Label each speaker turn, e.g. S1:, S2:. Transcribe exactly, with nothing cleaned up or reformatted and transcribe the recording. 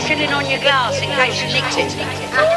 S1: filling on your glass in case you nicked it.